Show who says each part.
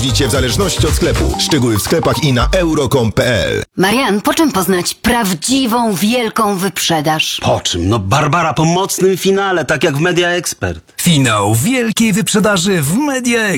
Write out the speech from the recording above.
Speaker 1: Widzicie w zależności od sklepu. Szczegóły w sklepach i na euro.com.pl.
Speaker 2: Marian, po czym poznać prawdziwą, wielką wyprzedaż?
Speaker 3: Po czym? No Barbara po mocnym finale, tak jak w Media Expert.
Speaker 4: Finał wielkiej wyprzedaży w Media